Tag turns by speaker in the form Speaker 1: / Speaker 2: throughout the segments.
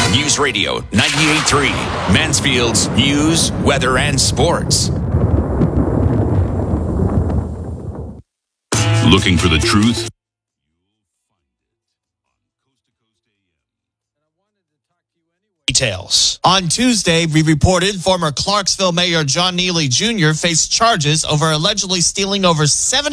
Speaker 1: News Radio 98.3, Mansfield's news, weather, and sports.
Speaker 2: Looking for the truth?
Speaker 3: Details.
Speaker 4: On Tuesday, we reported former Clarksville Mayor John Neely Jr. faced charges over allegedly stealing over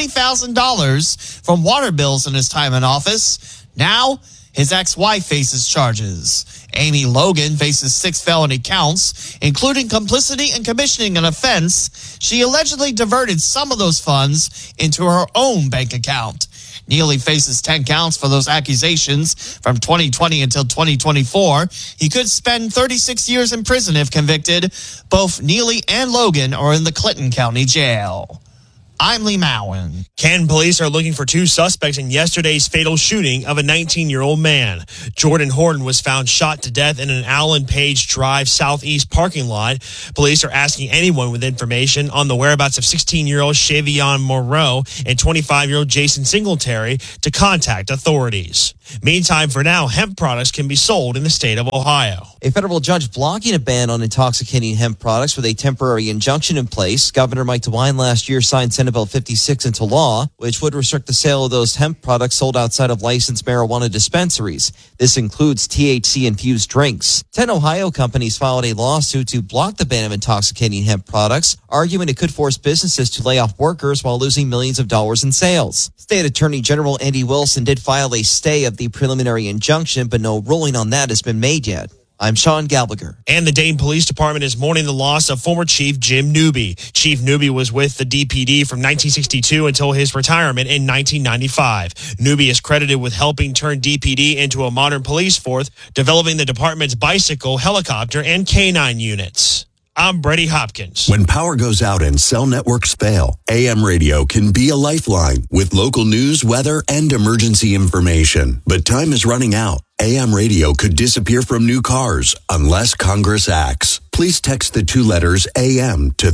Speaker 4: $70,000 from water bills in his time in office. Now, his ex-wife faces charges. Amy Logan faces 6 felony counts, including complicity in commissioning an offense. She allegedly diverted some of those funds into her own bank account. Neely faces 10 counts for those accusations from 2020 until 2024. He could spend 36 years in prison if convicted. Both Neely and Logan are in the Clinton County Jail. I'm Lee Mowen.
Speaker 3: Canton police are looking for 2 suspects in yesterday's fatal shooting of a 19-year-old man. Jordan Horton was found shot to death in an Allen Page Drive southeast parking lot. Police are asking anyone with information on the whereabouts of 16-year-old Shavion Moreau and 25-year-old Jason Singletary to contact authorities. Meantime, for now, hemp products can be sold in the state of Ohio.
Speaker 5: A federal judge blocking a ban on intoxicating hemp products with a temporary injunction in place. Governor Mike DeWine last year signed Senate Bill 56 into law, which would restrict the sale of those hemp products sold outside of licensed marijuana dispensaries. This includes THC-infused drinks. 10 Ohio companies filed a lawsuit to block the ban of intoxicating hemp products, arguing it could force businesses to lay off workers while losing millions of dollars in sales. State Attorney General Andy Wilson did file a stay of the preliminary injunction, but no ruling on that has been made yet. I'm Sean Gallagher.
Speaker 3: And the Dayton Police Department is mourning the loss of former Chief Jim Newby. Chief Newby was with the DPD from 1962 until his retirement in 1995. Newby is credited with helping turn DPD into a modern police force, developing the department's bicycle, helicopter, and canine units. I'm Brady Hopkins.
Speaker 6: When power goes out and cell networks fail, AM radio can be a lifeline with local news, weather, and emergency information. But time is running out. AM radio could disappear from new cars unless Congress acts. Please text the 2 letters AM to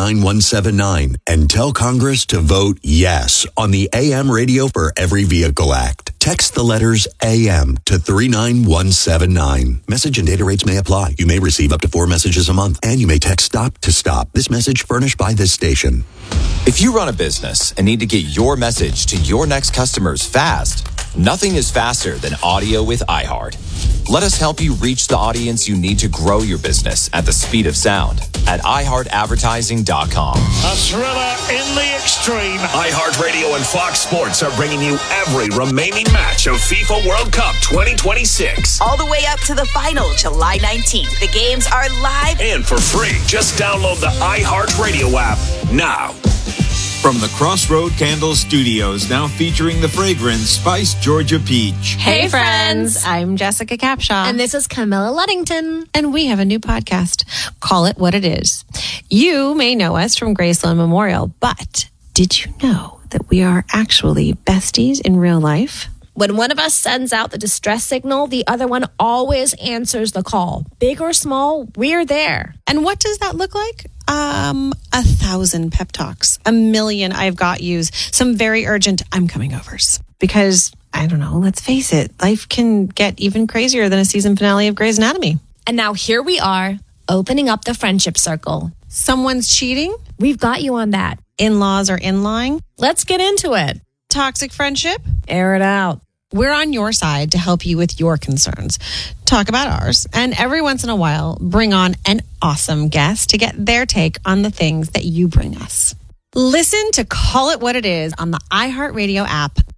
Speaker 6: 39179 and tell Congress to vote yes on the AM Radio for Every Vehicle Act. Text the letters AM to 39179. Message and data rates may apply. You may receive up to 4 messages a month, and you may text STOP to STOP. This message furnished by this station.
Speaker 7: If you run a business and need to get your message to your next customers fast, nothing is faster than audio with iHeart. Let us help you reach the audience you need to grow your business at the speed of sound at iHeartAdvertising.com.
Speaker 8: A thriller in the extreme.
Speaker 1: iHeartRadio and Fox Sports are bringing you every remaining match of FIFA World Cup 2026.
Speaker 9: All the way up to the final, July 19th. The games are live
Speaker 1: And for free. Just download the iHeartRadio app now.
Speaker 10: From the Crossroad Candle Studios, now featuring the fragrance Spice Georgia Peach.
Speaker 11: Hey friends, I'm Jessica Capshaw.
Speaker 12: And this is Camilla Luddington.
Speaker 11: And we have a new podcast, Call It What It Is. You may know us from Graceland Memorial, but did you know that we are actually besties in real life?
Speaker 12: When one of us sends out the distress signal, the other one always answers the call. Big or small, we're there.
Speaker 11: And what does that look like? 1,000 pep talks, 1,000,000 I've got yous, some very urgent I'm coming overs. Because, I don't know, let's face it, life can get even crazier than a season finale of Grey's Anatomy.
Speaker 12: And now here we are, opening up the friendship circle.
Speaker 11: Someone's cheating?
Speaker 12: We've got you on that.
Speaker 11: In-laws are in-lying?
Speaker 12: Let's get into it.
Speaker 11: Toxic friendship?
Speaker 12: Air it out.
Speaker 11: We're on your side to help you with your concerns. Talk about ours. And every once in a while, bring on an awesome guest to get their take on the things that you bring us. Listen to Call It What It Is on the iHeartRadio app,